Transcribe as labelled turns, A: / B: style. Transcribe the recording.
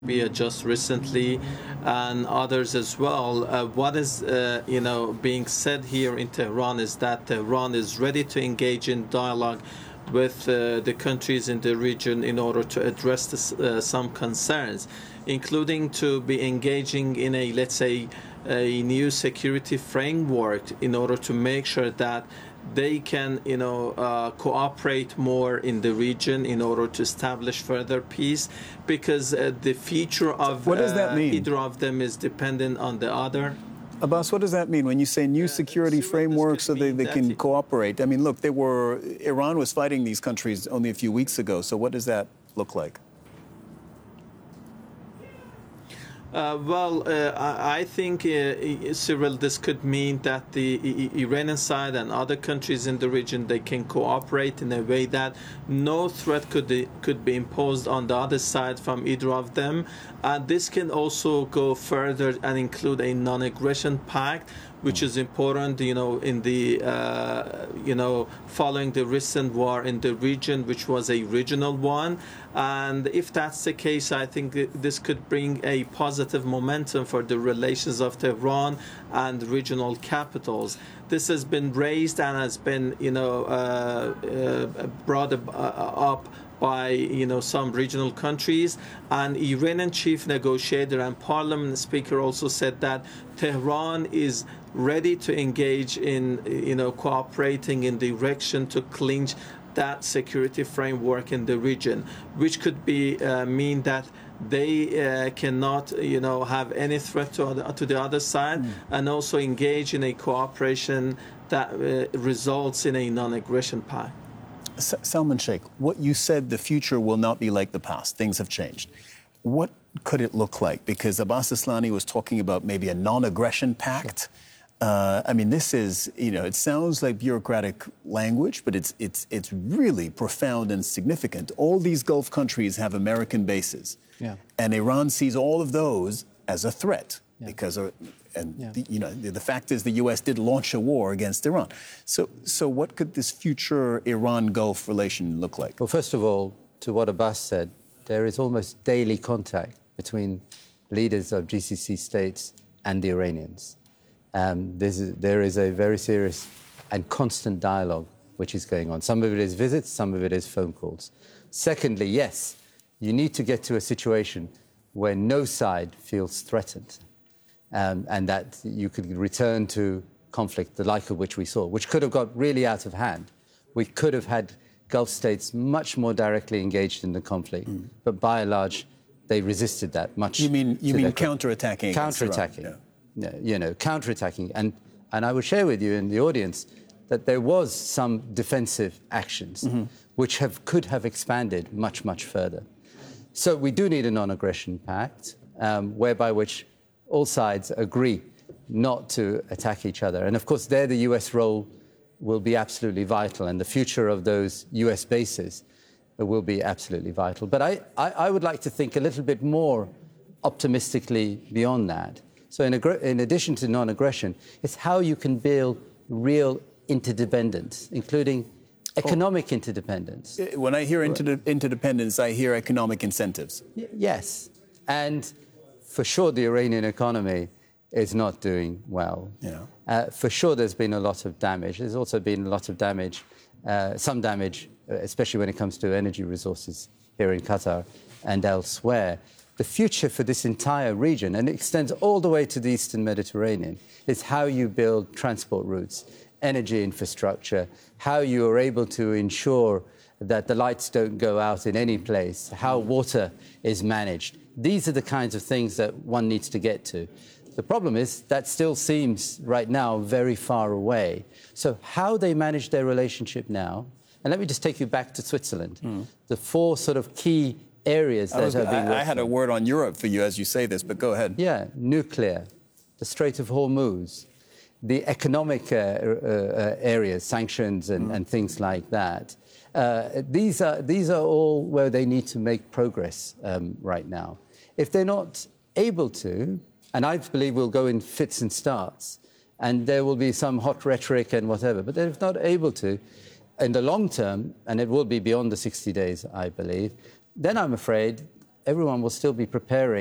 A: just recently, and others as well. What is being said here in Tehran is that Tehran is ready to engage in dialogue with the countries in the region in order to address some concerns, including to be engaging in a, let's say, a new security framework in order to make sure that they can, cooperate more in the region in order to establish further peace, because the future of
B: what does that mean?
A: Either of them is dependent on the other.
B: Abbas, what does that mean when you say new security framework so they can cooperate? I mean, look, Iran was fighting these countries only a few weeks ago, so what does that look like?
A: I think, Cyril, this could mean that the Iranian side and other countries in the region, they can cooperate in a way that no threat could be imposed on the other side from either of them. This can also go further and include a non-aggression pact, which is important, in the, following the recent war in the region, which was a regional one. And if that's the case, I think this could bring a positive momentum for the relations of Tehran and regional capitals. This has been raised and has been, brought up by some regional countries, and Iranian chief negotiator and parliament speaker also said that Tehran is ready to engage in cooperating in the direction to clinch that security framework in the region, which could be mean that they cannot have any threat to the other side, and also engage in a cooperation that results in a non-aggression pact.
B: Salman Sheikh, what you said, the future will not be like the past. Things have changed. What could it look like? Because Abbas Aslani was talking about maybe a non-aggression pact. I mean, this is, it sounds like bureaucratic language, but it's really profound and significant. All these Gulf countries have American bases. Yeah. And Iran sees all of those as a threat because the fact is the U.S. did launch a war against Iran. So what could this future Iran-Gulf relation look like?
C: Well, first of all, to what Abbas said, there is almost daily contact between leaders of GCC states and the Iranians. There is a very serious and constant dialogue which is going on. Some of it is visits, some of it is phone calls. Secondly, yes, you need to get to a situation where no side feels threatened, and that you could return to conflict, the like of which we saw, which could have got really out of hand. We could have had Gulf states much more directly engaged in the conflict, but by and large, they resisted that much.
B: You mean counterattacking?
C: Counterattacking. Yeah. Counterattacking. And I would share with you in the audience that there was some defensive actions which could have expanded much, much further. So we do need a non-aggression pact, whereby which all sides agree not to attack each other. And of course, there the US role will be absolutely vital, and the future of those US bases will be absolutely vital. But I would like to think a little bit more optimistically beyond that. So in addition to non-aggression, it's how you can build real interdependence, including economic interdependence.
B: When I hear interdependence, I hear economic incentives.
C: Yes. And for sure, the Iranian economy is not doing well. Yeah. For sure, there's been a lot of damage. There's also been a lot of damage, some damage, especially when it comes to energy resources here in Qatar and elsewhere. The future for this entire region, and it extends all the way to the Eastern Mediterranean, is how you build transport routes, energy infrastructure, how you are able to ensure that the lights don't go out in any place, how water is managed. These are the kinds of things that one needs to get to. The problem is that still seems right now very far away. So how they manage their relationship now, and let me just take you back to Switzerland, the four sort of key areas that have been...
B: I had a word on Europe for you as you say this, but go ahead.
C: Yeah, nuclear, the Strait of Hormuz, the economic areas, sanctions and things like that. These are all where they need to make progress right now. If they're not able to, and I believe we'll go in fits and starts, and there will be some hot rhetoric and whatever, but if not able to, in the long term, and it will be beyond the 60 days, I believe, then I'm afraid everyone will still be preparing